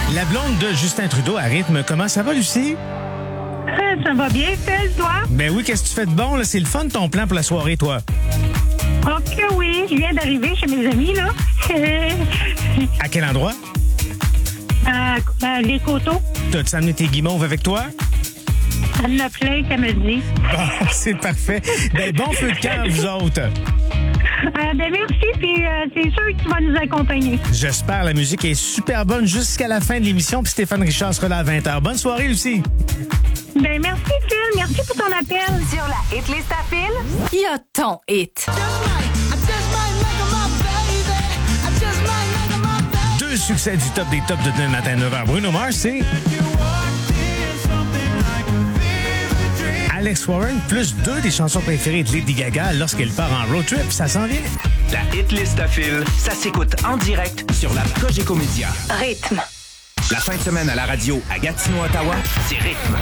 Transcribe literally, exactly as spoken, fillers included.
La blonde de Justin Trudeau à rythme. Comment ça va, Lucie? Euh, ça va bien, Phil, toi? Ben oui, qu'est-ce que tu fais de bon? Là? C'est le fun, ton plan pour la soirée, toi. Ok, oui. Je viens d'arriver chez mes amis, là. À quel endroit? À, à les coteaux. T'as-tu amené tes guimauves avec toi? Elle en a plein, qu'elle me dit. Bon, c'est parfait. Ben, bon feu de camp, vous autres. Euh, ben merci, puis euh, c'est sûr que tu vas nous accompagner. J'espère. La musique est super bonne jusqu'à la fin de l'émission. Puis Stéphane Richard sera là à vingt heures. Bonne soirée, Lucie. Ben merci, Phil. Merci pour ton appel. Sur la hit list à Phil, il y a ton hit. Deux succès du top des tops de demain matin neuf heures. Bruno Mars, c'est Alex Warren, plus deux des chansons préférées de Lady Gaga lorsqu'elle part en road trip. Ça s'en vient. La hit list à Phil, ça s'écoute en direct sur la Cogeco Média. Rythme. La fin de semaine à la radio à Gatineau, Ottawa, c'est Rythme.